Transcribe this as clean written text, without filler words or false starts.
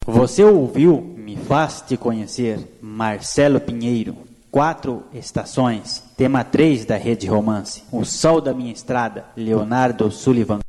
Você ouviu Me Faz Te Conhecer, Marcelo Pinheiro. 4 Estações, tema 3 da Rede Romance. O Sol da Minha Estrada, Leonardo Sullivan.